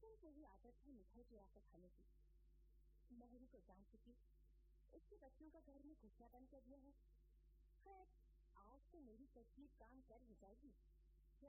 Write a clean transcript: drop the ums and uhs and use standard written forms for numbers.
बचपन से ही आदत है मिठाई चुरा कर खाने की। महरी को जान चुकी, उसके बच्चों का घर में घुसना बंद कर दिया है। खैर, आज तो मेरी तस्वीर काम कर ही जाएगी।